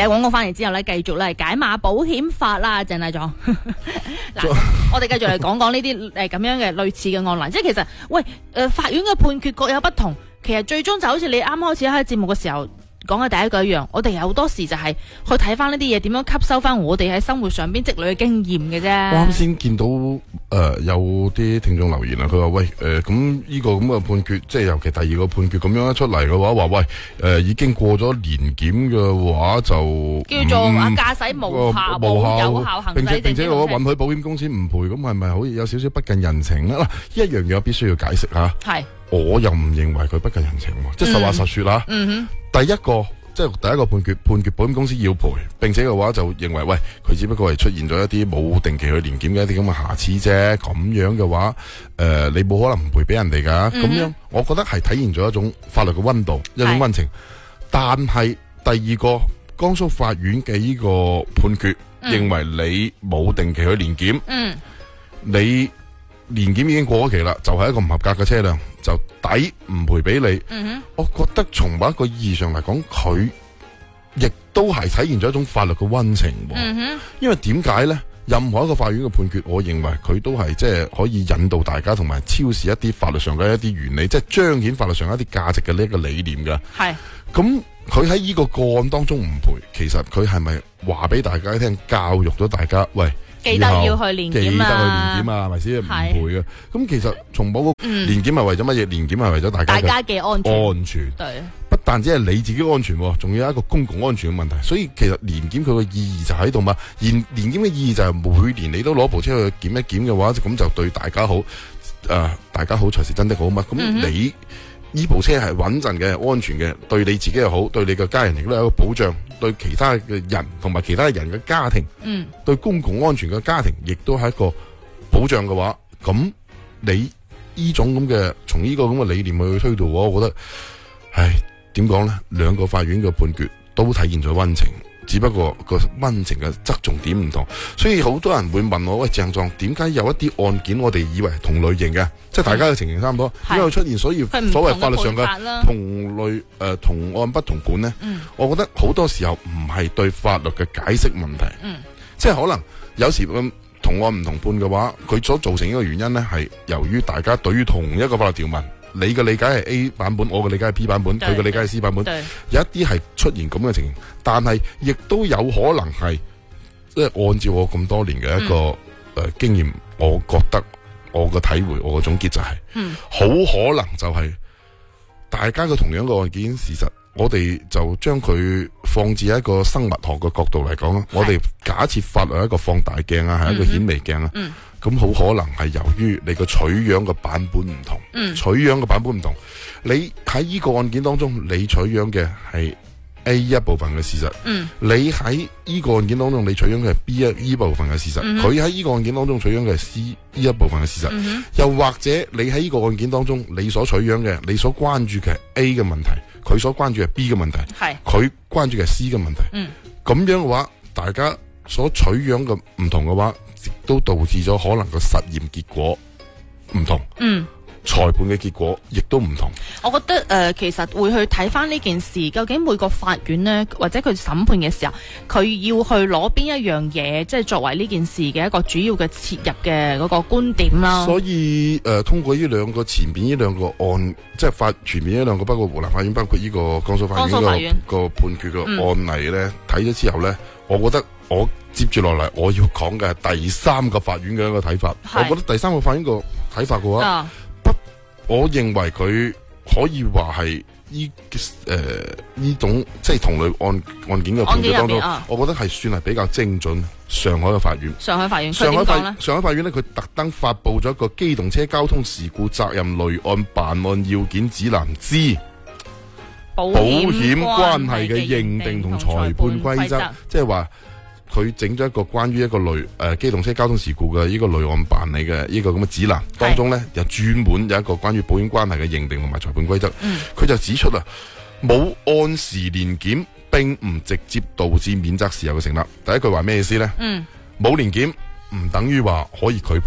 咧廣告翻嚟之後咧，繼續咧解碼保險法啦，鄭大狀。嗱，我哋繼續嚟講講呢啲咁樣嘅類似嘅案例，即係其實法院嘅判決各有不同，其實最終就好似你啱開始喺節目嘅時候講嘅第一句一樣，我哋有好多時就係去睇翻呢啲嘢點樣吸收翻我哋喺生活上邊積累嘅經驗嘅啫。 我啱先見到有啲聽眾留言啊，佢話喂咁呢個咁嘅判決，即係尤其第二個判決咁樣一出嚟嘅話喂已經過咗年檢嘅話就叫做駕駛無效冇有效行駛， 並且我允許保險公司唔賠，咁係咪好似有少少不近人情咧？嗱，一樣嘢必須要解釋嚇。係。我又唔認為佢不近人情喎，即係實話實說啦。第一個判決保險公司要賠，並且嘅話就認為喂佢只不過係出現咗一啲冇定期去年檢嘅一啲咁嘅瑕疵啫，咁樣嘅話你冇可能唔賠俾人哋㗎。咁樣我覺得係體現咗一種法律嘅溫度，一種溫情。但係第二個江蘇法院嘅呢個判決，認為你冇定期去年檢，你年檢已經過咗期啦，就係一個唔合格嘅車輛，就抵唔賠俾你。我覺得從某一個意義上嚟講，佢亦都係體現咗一種法律嘅溫情。因為點解呢？任何一個法院嘅判決，我認為佢都係即係可以引導大家同埋超視一啲法律上嘅一啲原理，即係彰顯法律上一啲價值嘅呢一個理念㗎。係咁，佢喺呢個個案當中唔賠，其實佢係咪話俾大家聽，教育咗大家？喂！ 記得要去年檢啊， 係咪先？唔賠嘅。咁其實從某個年檢係為咗乜嘢？年檢係為咗大家嘅安全。對，不但只係你自己安全，仲要有一個公共安全嘅問題。所以其實年檢佢嘅意義就喺度嘛。年檢嘅意義就係每年你都攞部車去檢一檢嘅話，咁就對大家好。大家好才是真的好嘛。咁你呢部車係穩陣嘅、安全嘅，對你自己又好，對你嘅家人亦都有一個保障。對其他嘅人同埋其他人嘅家庭，對公共安全嘅家庭，亦都係一個保障嘅話，咁你呢種咁嘅從呢個咁嘅理念去推導，我覺得，點講呢？兩個法院嘅判決都體現咗溫情，只不過個溫情嘅側重點唔同，所以好多人會問我：喂，鄭狀，點解有一啲案件我哋以為同類型嘅，即係大家嘅情形差唔多，點解會出現所謂法律上嘅同類同案不同管呢？我覺得好多時候唔係對法律嘅解釋問題，即係可能有時同案唔同判嘅話，佢所造成呢個原因呢，係由於大家對於同一個法律條文，你嘅理解係 A 版本，我嘅理解係 B 版本，佢嘅理解係 C 版本，有一啲係出現咁嘅情形，但係亦都有可能係即係按照我咁多年嘅一個經驗，我覺得我嘅體會，我嘅總結就係，好可能就係大家嘅同樣嘅案件事實，我哋就將佢放置喺一個生物學嘅角度嚟講，我哋假設法律係一個放大鏡啊，係一個顯微鏡啊。咁好可能係由於你個取樣嘅版本唔同，取樣嘅版本唔同，你喺呢個案件當中，你取樣嘅係 A 一部分嘅事實，你喺呢個案件當中，你取樣嘅係 B 一部分嘅事實，佢喺呢個案件當中取樣嘅係 C 一部分嘅事實，又或者你喺呢個案件當中，你所取樣嘅，你所關注嘅係 A 嘅問題，佢所關注係 B 嘅問題，佢關注嘅係 C 嘅問題，咁樣嘅話，大家所取樣嘅唔同嘅話，亦都導致咗可能個實驗結果唔同，裁判嘅結果亦都唔同。 我覺得其實會去睇翻呢件事，究竟每個法院呢，或者佢審判嘅時候，佢要去攞邊一樣嘢，即係作為呢件事嘅一個主要嘅切入嘅嗰個觀點啦。 所以通過呢兩個前邊呢兩個案，即係前面呢兩個，包括湖南法院，包括呢個江蘇法院個判決嘅案例呢，睇咗之後呢，我覺得我接住落嚟我要講嘅係第三個法院嘅一個睇法。我覺得第三個法院個睇法嘅話，我認為佢可以話係呢種即係同類案件嘅判決當中，我覺得係算係比較精準。上海嘅法院，上海法院咧，佢特登發布咗一個機動車交通事故責任類案辦案要件指南之保險關係嘅認定同裁判規則，即係話佢整咗一個關於一個機動車交通事故嘅呢個類案辦理嘅呢個咁嘅指南，當中咧又專門有一個關於保險關係嘅認定同埋裁判規則。佢就指出啦，冇按時年檢並唔直接導致免責事由嘅成立。第一句話咩意思咧？冇年檢唔等於話可以拒賠。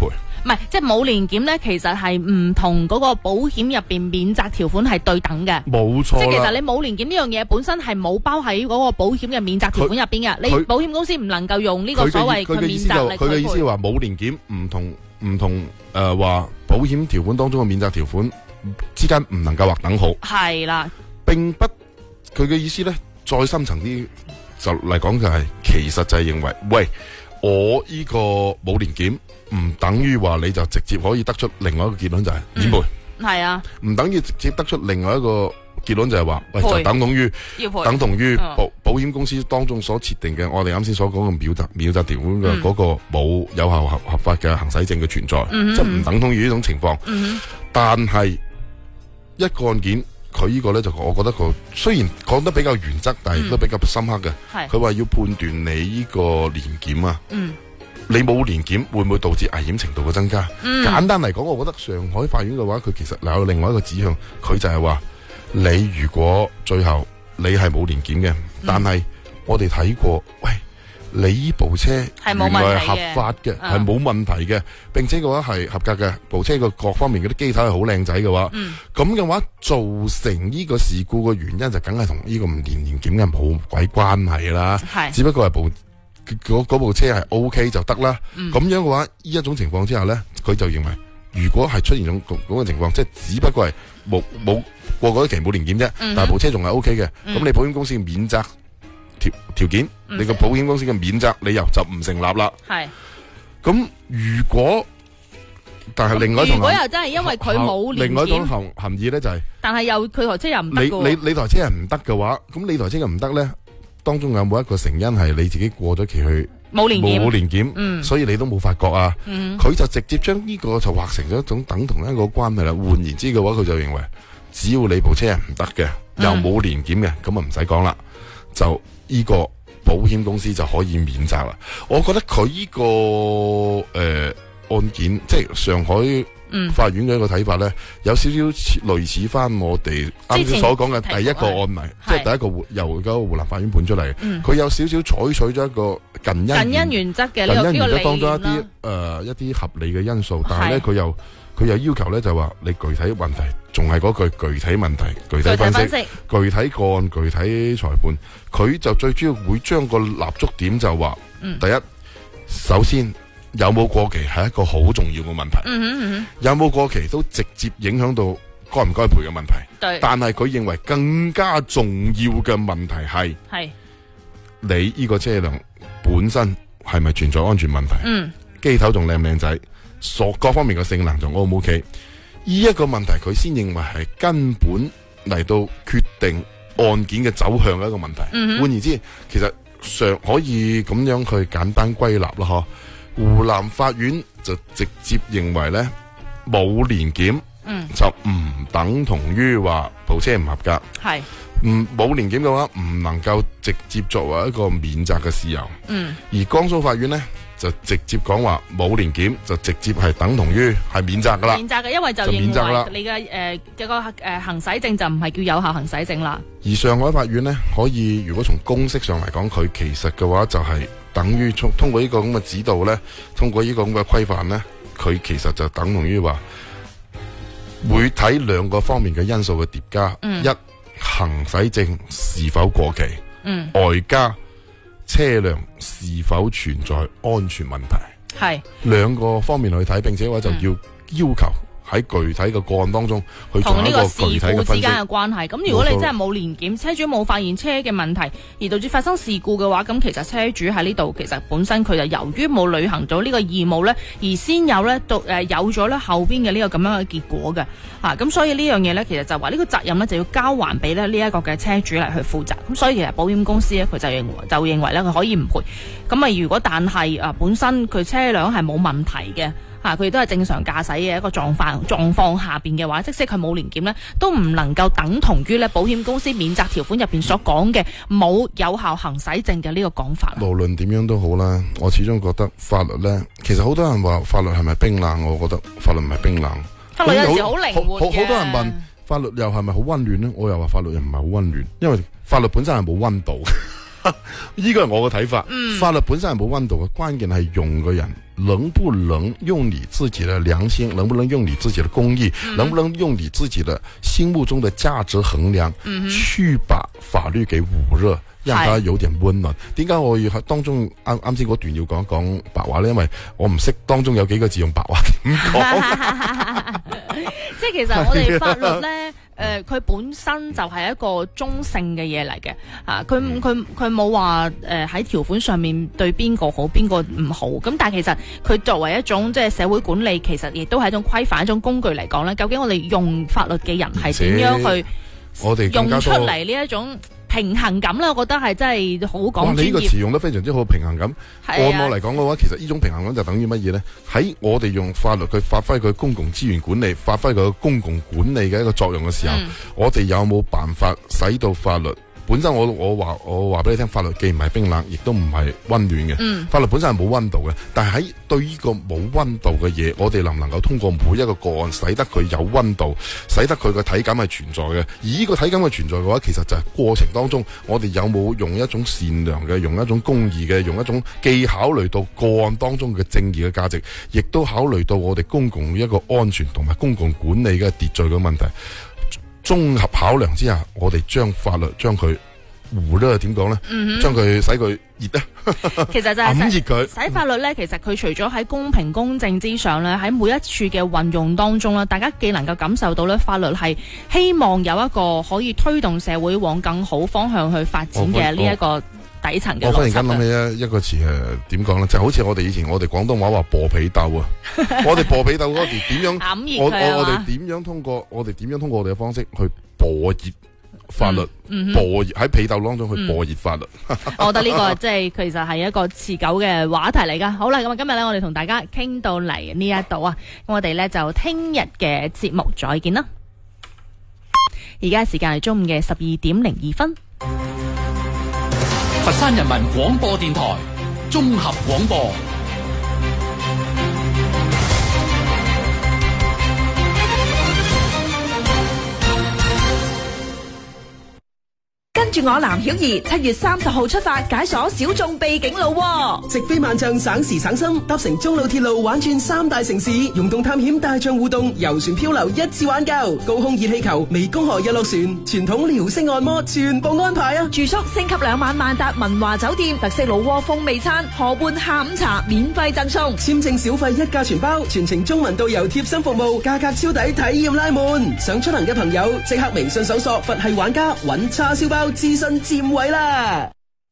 唔係，即係冇年檢咧，其實係唔同嗰個保險入邊免責條款係對等嘅。 冇錯。 即係其實你冇年檢呢樣嘢本身係冇包喺嗰個保險嘅免責條款入邊嘅。你保險公司唔能夠用呢個所謂嘅免責嚟佢嘅意思係話冇年檢唔同話保險條款當中嘅免責條款之間唔能夠劃等號。係啦，並不佢嘅意思咧，再深層啲就嚟講就係、其實就係認為，喂，我呢個冇年檢。唔等於話你就直接可以得出另外一個結論就係免賠，係啊，唔等於直接得出另外一個結論就係話，喂，就等同於保險公司當中所設定嘅我哋啱先所講嘅免責條款嘅嗰個冇有效合法嘅行使證嘅存在，即係唔等同於呢種情況。但係一個案件佢呢個咧就我覺得佢雖然講得比較原則，但係都比較深刻嘅。佢話要判斷你呢個年檢啊。你冇年檢會唔會導致危險程度嘅增加？簡單嚟講，我覺得上海法院嘅話，佢其實有另外一個指向，佢就係話你如果最後你係冇年檢嘅，但係我哋睇過，喂，你呢部車原來係合法嘅，係冇問題嘅，並且嘅話係合格嘅，部車個各方面嗰啲機體係好靚仔嘅話，咁嘅話造成呢個事故嘅原因就梗係同呢個唔年檢嘅冇鬼關係啦，只不過係嗰部車係 OK 就得啦，咁樣嘅話，呢一種情況之下咧，佢就認為，如果係出現種咁嘅情況，即係只不過係冇過嗰期冇年檢啫，但係部車仲係 OK 嘅，咁你保險公司嘅免責條件，你個保險公司嘅免責理由就唔成立啦。係，咁如果但係另外一種，如果又真係因為佢冇年檢，另外一種含義咧就係，但係又佢台車又唔得嘅，你台車係唔得嘅話，咁你台車又唔得咧？當中有冇一個成因係你自己過咗期去冇年檢，所以你都冇發覺啊？佢就直接將呢個就劃成咗一種等同一個關係啦。換言之嘅話，佢就認為只要你部車係唔得嘅，又冇年檢嘅，咁啊唔使講啦，就呢個保險公司就可以免責啦。我覺得佢呢個案件，即係上海法院嘅一個睇法咧，有少少類似翻我哋啱先所講嘅第一個案例，即係第一個由嗰個湖南法院判出嚟。佢有少少採取咗一個近因原則嘅呢個理念啦。當中一啲合理嘅因素，但係咧佢又要求咧就話你具體問題，仲係嗰句具體問題、具體分析、具體個案、具體裁判。佢就最主要會將個立足點就話，第一，首先。有冇過期係一個好重要嘅問題，有冇過期都直接影響到該唔該賠嘅問題。但係佢認為更加重要嘅問題係你呢個車輛本身係咪存在安全問題？機頭仲靚唔靚仔，各方面嘅性能仲 O 唔 OK？呢一個問題佢先認為係根本嚟到決定案件嘅走向嘅一個問題。換言之，其實上可以咁樣去簡單歸納咯，湖南法院就直接認為咧冇年檢，就唔等同於話部車唔合格。係，冇年檢嘅話唔能夠直接作為一個免責嘅事由。而江蘇法院咧就直接講話冇年檢就直接係等同於係免責噶啦。免責嘅，因為就認為你嘅一個行駛證就唔係叫有效行駛證啦。而上海法院咧可以，如果從公式上嚟講，佢其實嘅話就係。等於通過呢個咁嘅指導咧，通過呢個咁嘅規範咧，佢其實就等同於話會睇兩個方面嘅因素嘅疊加。一，行駛證是否過期，外加車輛是否存在安全問題，係兩個方面去睇，並且話就要求。喺具體嘅個案當中，去做一個具體嘅分析。同呢個事故之間嘅關係。咁如果你真係冇年檢，車主冇發現車嘅問題，而導致發生事故嘅話，咁其實車主喺呢度其實本身佢就由於冇履行咗呢個義務咧，而先有咧有咗咧後邊嘅呢個咁樣嘅結果嘅。咁所以呢樣嘢咧，其實就話呢個責任咧就要交還俾咧呢一個嘅車主嚟去負責。咁所以其實保險公司咧佢就認為咧佢可以唔賠。咁啊如果但係本身佢車輛係冇問題嘅。佢都係正常駕駛嘅一個狀況下邊嘅話，即使佢冇年檢咧，都唔能夠等同於咧保險公司免責條款入邊所講嘅冇有效行駛證嘅呢個講法。無論點樣都好啦，我始終覺得法律咧，其實好多人話法律係咪冰冷，我覺得法律唔係冰冷。法律有時好靈活嘅。好多人問法律又係咪好溫暖咧？我又話法律又唔係好溫暖，因為法律本身係冇溫度。 呢個係我嘅睇法。法律本身係冇溫度嘅，關鍵係用嘅人能不能用你自己的良心，能不能用你自己的公義，能不能用你自己的心目中的價值衡量，去把法律給捂熱，讓它有點溫暖。點解我要喺當中啱先嗰段要講一講白話呢？因為我唔識當中有幾個字用白話點講。 即係其實我哋法律呢。佢本身就係一個中性嘅嘢嚟嘅，佢冇話喺條款上面對邊個好邊個唔好，咁但係其實佢作為一種即係社會管理，其實亦都係一種規範、一種工具嚟講咧。究竟我哋用法律嘅人係點樣去用出嚟呢一種平衡感啦？我覺得係真係好講專業。 你呢個詞用得非常之好，平衡感。按我嚟講嘅話，其實呢種平衡感就等於乜嘢呢？喺我哋用法律去發揮佢公共資源管理、發揮佢公共管理嘅一個作用嘅時候，我哋有冇辦法使到法律本身？我話俾你聽，法律既唔係冰冷，亦都唔係溫暖嘅。法律本身係冇溫度嘅，但係喺對呢個冇溫度嘅嘢，我哋能唔能夠通過每一個個案，使得佢有溫度，使得佢個體感係存在嘅？而呢個體感嘅存在嘅話，其實就係過程當中，我哋有冇用一種善良嘅、用一種公義嘅、用一種既考慮到個案當中嘅正義嘅價值，亦都考慮到我哋公共一個安全同埋公共管理嘅秩序嘅問題。綜合考量之下，我哋將法律將佢糊咧，點講咧？將佢使佢熱咧。 其實就係熱佢。 使法律咧，其實佢除咗喺公平公正之上咧，喺每一處嘅運用當中咧，大家既能夠感受到咧，法律係希望有一個可以推動社會往更好方向去發展嘅呢一個底層嘅邏輯。 我忽然間諗起一個詞點講咧？就好似我哋以前我哋廣東話話薄皮豆啊，我哋薄皮豆嗰時點樣？我哋點樣通過我哋嘅方式去薄熱法律？薄熱喺皮豆當中去薄熱法律。 我覺得呢個即係其實係一個持久嘅話題嚟噶。好啦，咁啊今日咧我哋同大家傾到嚟呢一度啊，咁我哋咧就聽日嘅節目再見啦。而家時間係中午嘅12:02。 佛山人民廣播電台綜合廣播。 跟住我藍曉儀7月30號出發解鎖小眾秘境路， 直飛萬象，省時省心，搭乘中路鐵路玩轉3大城市，溶洞探險、大象互動、遊船漂流一次玩夠，高空熱氣球、湄公河日落船、傳統遼式按摩全部安排啊！ 住宿升級2晚萬達文華酒店，特色老窩風味餐，河畔下午茶免費贈送， 簽證小費一價全包，全程中文導遊貼心服務，價格超抵，體驗拉滿。想出行嘅朋友即刻微信搜索佛系玩家，揾叉燒包諮詢佔位啦！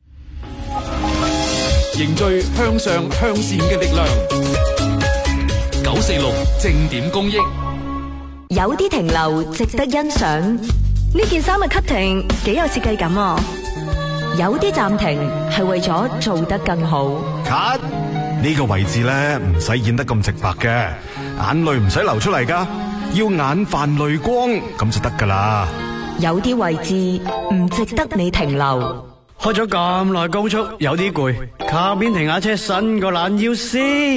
凝聚向上向善嘅力量。946正點公益。 有啲停留值得欣賞，呢件衫嘅 cutting 幾有設計感啊！有啲暫停係為咗做得更好。 cut 呢個位置咧唔使演得咁直白嘅，眼淚唔使流出嚟噶，要眼泛淚光咁就得噶啦。 有啲位置唔值得你停留。 開咗咁耐高速，有啲攰，靠邊停下車，伸個懶腰先。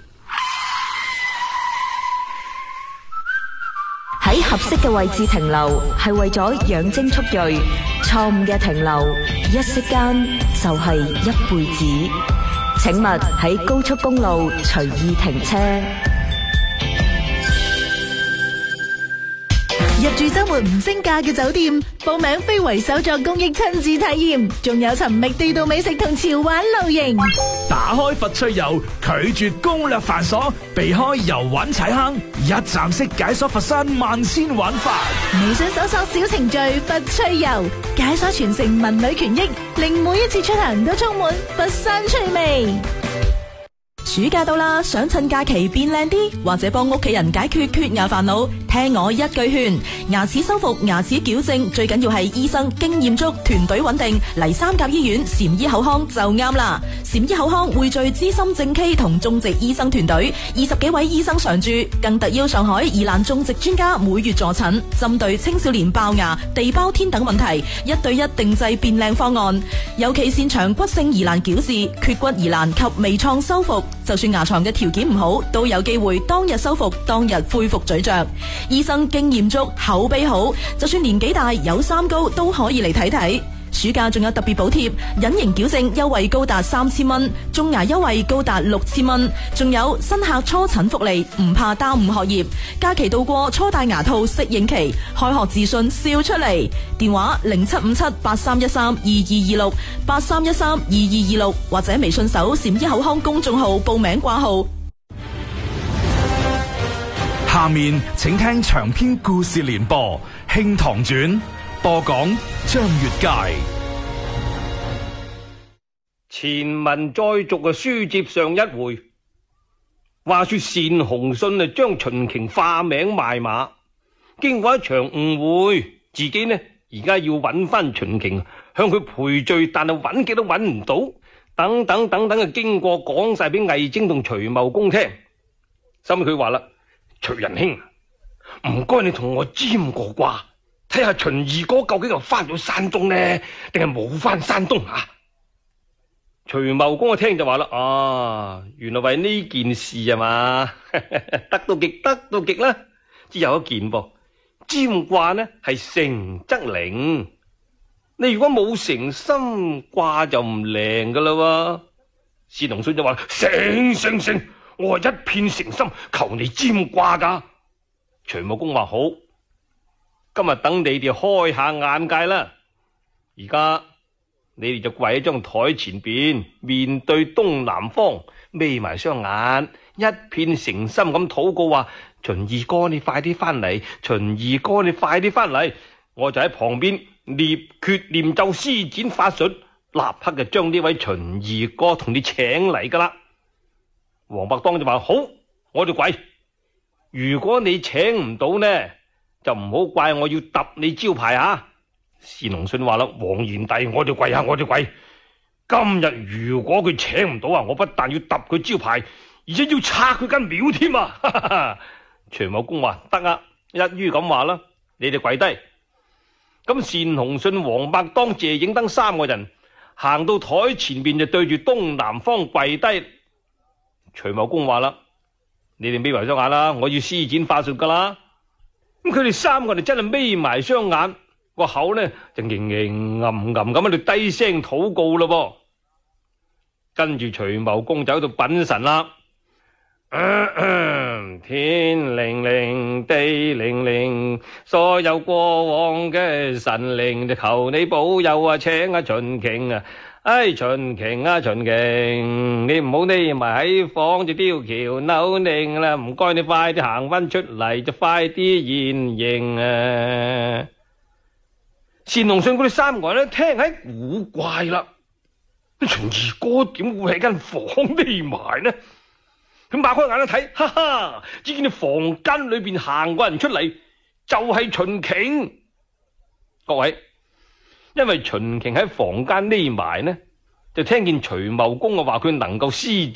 喺合適嘅位置停留，係為咗養精蓄銳。錯誤嘅停留，一息間就係一輩子。請勿喺高速公路隨意停車。 入住生活唔升價嘅酒店，報名非遺手作公益親子體驗，仲有尋覓地道美食同潮玩露營。 打開佛趣遊，拒絕攻略繁瑣，避開遊玩踩坑，一站式解鎖佛山萬千玩法。 微信搜索小程序佛趣遊，解鎖傳承文旅權益，令每一次出行都充滿佛山趣味。暑假到啦，想趁假期變靚啲，或者幫屋企人解決缺牙煩惱，聽我一句勸，牙齒修復、牙齒矯正，最緊要係醫生經驗足，團隊穩定。嚟三甲醫院禪醫口腔就啱啦。禪醫口腔匯聚資深正畸同種植醫生團隊，20幾位醫生常駐，更特邀上海宜蘭種植專家每月助診，針對青少年爆牙、地包天等問題，1對1定製變靚方案。尤其擅長骨性疑難矯治、缺骨疑難及微創修復。就算牙床嘅條件唔好，都有機會當日修復，當日恢復咀嚼。醫生經驗足，口碑好，就算年紀大有三高都可以嚟睇睇。 暑假仲有特別補貼，隱形矯正優惠高達3000蚊，種牙優惠高達6000蚊，仲有新客初診福利，唔怕耽誤學業。假期到過，初戴牙套適應期，開學自信笑出嚟。電話075783132226，83132226，或者微信搜禪一口腔公眾號報名掛號。 下面請聽長篇故事連播《興唐傳》，播講張月佳。 前文再續嘅書接上一回，話說單鴻信將秦瓊化名賣馬，經過一場誤會，自己呢而家要揾翻秦瓊，向佢賠罪，但係揾極都揾唔到，等等嘅經過講晒俾魏徵同徐茂公聽。心佢話啦：徐仁兄，唔該你同我占個卦，睇下秦二哥究竟又翻到山東呢，定係冇翻山東啊？徐茂公一聽就話啦：原來為呢件事啊嘛，得到極啦。只有一件噃，占卦呢係誠則靈，你如果冇誠心，卦就唔靈噶啦。單鴻信就話：成，我係一片誠心求你占卦噶。徐茂公話：好，今日等你哋開下眼界啦。而家你哋就跪喺張台前邊，面對東南方，眯埋雙眼，一片誠心咁禱告話：秦二哥你快啲翻嚟，秦二哥你快啲翻嚟。我就喺旁邊念訣念咒施展法術，立刻就將呢位秦二哥同你請嚟噶啦。王伯當就話：好，我哋跪。如果你請唔到呢，就唔好怪我要揼你招牌啊！單鴻信話啦：王賢弟，我哋跪下，我哋跪。今日如果佢請唔到啊，我不但要揼佢招牌，而且要拆佢間廟添啊！徐茂公話：得啊，一於咁話啦，你哋跪低。咁單鴻信、王伯當、謝影登三個人行到台前面，就對住東南方跪低。徐茂公話啦：你哋眯埋雙眼啦，我要施展法術噶啦。咁佢哋三個人真係眯埋雙眼，個口呢就吟咁喺度低聲禱告咯噃。跟住徐茂公就喺度稟神啦：天靈靈，地靈靈，所有過往嘅神靈就求你保佑啊，請啊秦瓊啊！秦瓊啊，秦瓊，你唔好匿埋喺房就吊橋扭擰啦，唔該你快啲行翻出嚟，就快啲現形啊！單鴻信佢哋三個人咧，聽喺古怪啦，秦二哥點會喺間房匿埋呢？佢擘開眼一睇，哈哈，只見你房間裏邊行個人出嚟，就係秦瓊。各位，因為秦瓊喺房間匿埋呢，就聽見徐茂公話佢能夠施